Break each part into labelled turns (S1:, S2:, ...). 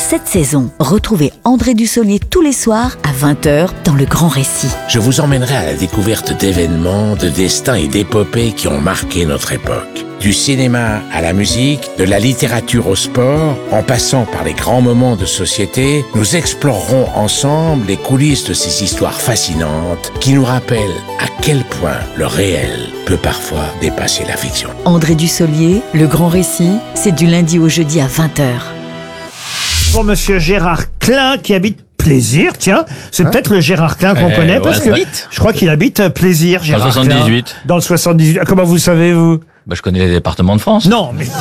S1: cette saison. Retrouvez André Dussolier tous les soirs à 20h dans Le Grand Récit.
S2: Je vous emmènerai à la découverte d'événements, de destins et d'épopées qui ont marqué notre époque. Du cinéma à la musique, de la littérature au sport, en passant par les grands moments de société, nous explorerons ensemble les coulisses de ces histoires fascinantes qui nous rappellent à quel point le réel peut parfois dépasser la fiction.
S1: André Dussolier, Le Grand Récit, c'est du lundi au jeudi à 20h.
S3: Pour monsieur Gérard Klein qui habite Plaisir, tiens, c'est peut-être le Gérard Klein qu'on connaît parce que je crois qu'il habite Plaisir, Gérard
S4: Dans le 78.
S3: Klein, dans le 78. Comment vous savez, vous?
S4: Bah, je connais les départements de France.
S3: Non, mais...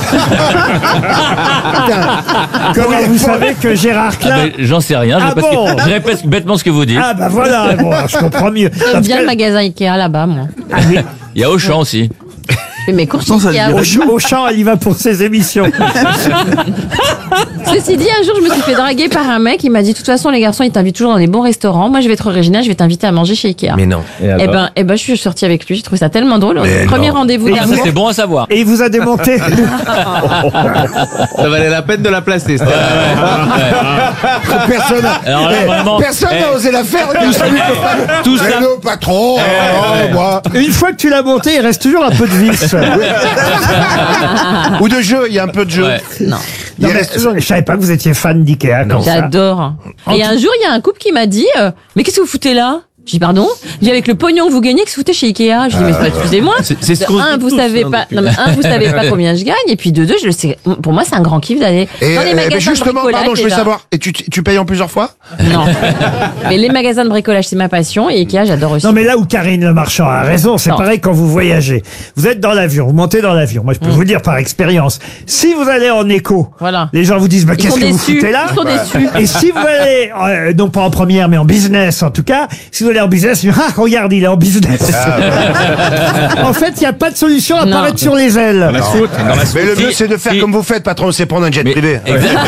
S3: Comment vous savez que Gérard Klein...
S4: J'en sais rien. Je répète bêtement ce que vous dites.
S3: Ah bah voilà, bon, alors, je comprends mieux.
S5: J'aime bien le magasin Ikea là-bas, moi.
S3: Ah, oui.
S4: Il y a Auchan aussi.
S5: Je fais mes courses Ikea.
S3: Auchan, elle y va pour ses émissions.
S5: Ceci dit, un jour, je me suis fait draguer par un mec. Il m'a dit, de toute façon, les garçons, ils t'invitent toujours dans des bons restaurants. Moi, je vais être original, je vais t'inviter à manger chez Ikea.
S6: Mais non.
S5: Eh ben, je suis sortie avec lui. J'ai trouvé ça tellement drôle. Premier rendez-vous
S4: Ça,
S5: d'amour.
S4: c'est bon à savoir.
S3: Et il vous a démonté.
S6: Ça valait la peine de la placer.
S7: Personne
S4: Alors là, vraiment,
S7: n'a osé la faire.
S4: tout ça.
S7: Hello, patron. Moi.
S3: Une fois que tu l'as monté, il reste toujours un peu de vis.
S7: Ou de jeu, il y a un peu de jeu.
S4: Ouais.
S5: Non.
S3: Non, mais, je savais pas que vous étiez fan d'Ikea comme ça.
S5: J'adore. Et un jour, il y a un couple qui m'a dit, mais qu'est-ce que vous foutez là? J'ai dit, pardon? J'ai dit, avec le pognon que vous gagnez, qu'est-ce que vous foutez chez Ikea? Je dis, mais excusez-moi.
S6: C'est ce qu'on
S5: Un,
S6: dit
S5: vous
S6: tous,
S5: savez
S6: hein,
S5: pas,
S6: donc.
S5: non, mais un, vous savez pas combien je gagne, et puis de deux, je le sais, pour moi, c'est un grand kiff d'aller dans les magasins
S7: Mais justement,
S5: de bricolage.
S7: pardon, je veux
S5: déjà.
S7: savoir. Et tu payes en plusieurs fois?
S5: Non. Mais les magasins de bricolage, c'est ma passion, et Ikea, j'adore aussi.
S3: Non, mais là où Karine Le Marchand a raison, c'est
S5: Non.
S3: pareil quand vous voyagez. Vous êtes dans l'avion, vous montez dans l'avion. Moi, je peux vous dire par expérience, si vous allez en éco,
S5: Voilà.
S3: les gens vous disent, bah,
S5: Ils
S3: qu'est-ce
S5: sont
S3: que vous
S5: déçus.
S3: foutez là?
S5: Ils sont déçus.
S3: Et si vous allez, non pas en première, mais en business en tout cas, si vous allez en business, ils disent, ah, regarde, il est en business. En fait, il n'y a pas de solution à
S5: Non.
S3: être sur les ailes.
S7: Mais le mieux, c'est de faire comme vous faites, patron, c'est prendre un jet privé.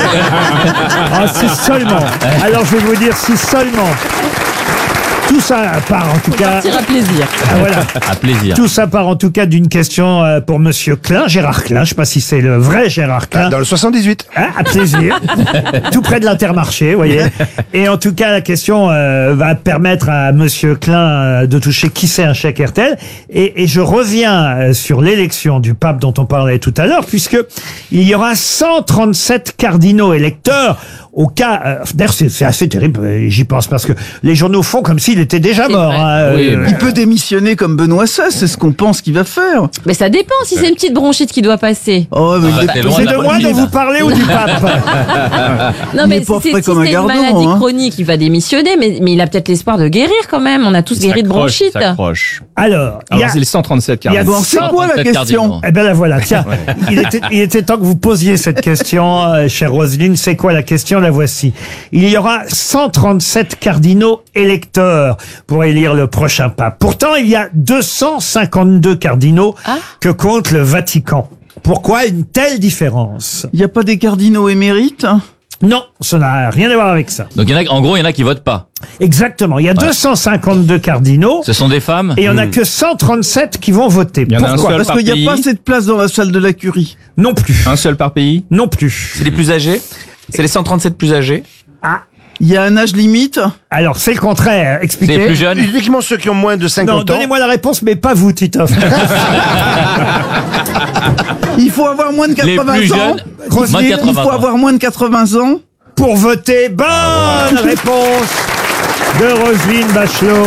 S3: Ah, si seulement. Alors, je vais vous dire, si seulement. Tout ça part en tout cas.
S5: Partir à plaisir.
S3: Ah, voilà.
S4: À plaisir.
S3: Tout ça part en tout cas d'une question pour monsieur Klein, Gérard Klein. Je sais pas si c'est le vrai Gérard Klein.
S7: Dans le 78.
S3: Hein, à plaisir. Tout près de l'Intermarché, vous voyez. Et en tout cas, la question va permettre à monsieur Klein de toucher qui c'est un chèque RTL. Et je reviens sur l'élection du pape dont on parlait tout à l'heure, puisque il y aura 137 cardinaux électeurs au cas... D'ailleurs, c'est assez terrible, j'y pense, parce que les journaux font comme s'il était déjà
S5: C'est
S3: mort.
S5: vrai.
S3: Hein,
S4: Oui,
S8: Il peut démissionner comme Benoît XVI, c'est ce qu'on pense qu'il va faire.
S5: Mais ça dépend si c'est une petite bronchite qui doit passer.
S8: Oh, mais il est-
S4: t'es loin
S3: c'est
S4: de la
S3: de moi
S4: politique,
S3: dont vous
S4: là.
S3: parlez ou du pape?
S5: Non,
S8: Il
S5: mais
S8: est pas
S5: si
S8: frais
S5: c'est
S8: comme un
S5: une
S8: gardon,
S5: maladie
S8: hein.
S5: chronique, il va démissionner, mais il a peut-être l'espoir de guérir quand même. On a tous guéri de bronchite.
S3: Alors, il y a...
S6: c'est les 137
S3: il y a
S8: Bon, c'est quoi la
S4: 137
S8: question
S4: cardinaux.
S3: Eh bien la voilà, tiens, il était temps que vous posiez cette question, chère Roselyne. C'est quoi la question? La voici. Il y aura 137 cardinaux électeurs pour élire le prochain pape. Pourtant, il y a 252 cardinaux que compte le Vatican. Pourquoi une telle différence?
S8: Il n'y a pas des cardinaux émérites?
S3: Non, ça n'a rien à voir avec ça.
S4: Donc, en gros, il y en a qui votent pas.
S3: Exactement, il y a 252 cardinaux
S4: Ce sont des femmes.
S3: et il y en a que 137 qui vont voter.
S6: y en a un
S3: Pourquoi?
S6: seul.
S8: Parce qu'il n'y a pas assez de place dans la salle de la curie.
S3: Non plus.
S6: Un seul par pays.
S3: Non plus.
S6: C'est les plus âgés. C'est les 137 plus âgés.
S8: Il y a un âge limite?
S3: Alors, c'est le contraire.
S4: C'est
S3: Expliquez.
S4: les plus jeunes.
S7: Uniquement ceux qui ont moins de
S3: Non,
S7: 50 ans.
S3: donnez-moi la réponse, mais pas vous, Titoff.
S8: Il faut avoir moins de
S4: Les
S8: 80
S4: plus
S8: ans.
S4: jeunes.
S3: Roselyne,
S4: Moins de
S8: Il
S4: 80
S8: faut
S4: ans.
S8: avoir moins de 80 ans.
S3: Pour voter, bonne réponse de Roselyne Bachelot.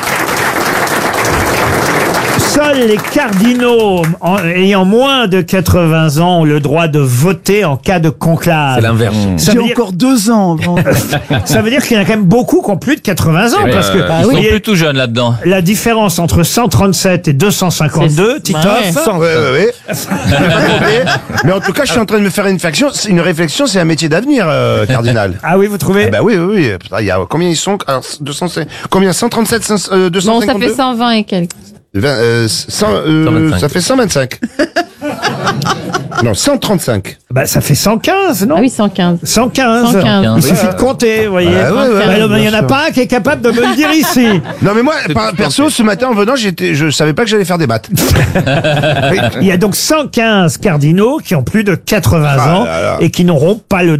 S3: Seuls les cardinaux ayant moins de 80 ans ont le droit de voter en cas de conclave.
S6: C'est l'inverse.
S3: Ça
S8: J'ai
S3: veut dire-
S8: encore 2 ans avant.
S3: Ça veut dire qu'il y en a quand même beaucoup qui ont plus de 80 ans. Parce que
S4: Ils
S3: vous
S4: sont
S3: voyez,
S4: plus tout jeunes là-dedans.
S3: la différence entre 137 et 252, Titoff.
S5: Ouais.
S7: Mais en tout cas, je suis en train de me faire une réflexion, c'est un métier d'avenir, cardinal.
S3: Ah oui, vous trouvez?
S7: Ah bah oui, oui, oui. Putain, il y a, combien ils sont? Alors, 200, combien? 137, 252?
S5: Bon, ça fait 120 et quelques.
S7: 125. Ça fait 125. Non, 135.
S3: Bah, ça fait 115, non?
S5: Ah oui, 115.
S3: 115.
S5: 115.
S3: Il suffit de compter, vous voyez.
S7: Ah ouais, ouais,
S3: Bah,
S7: ouais,
S3: il n'y en a
S7: bien
S3: pas un qui est capable de me le dire ici.
S7: Non, mais moi, perso, ce matin, en venant, je savais pas que j'allais faire des maths.
S3: Il y a donc 115 cardinaux qui ont plus de 80 ans
S7: là là.
S3: et qui n'auront pas le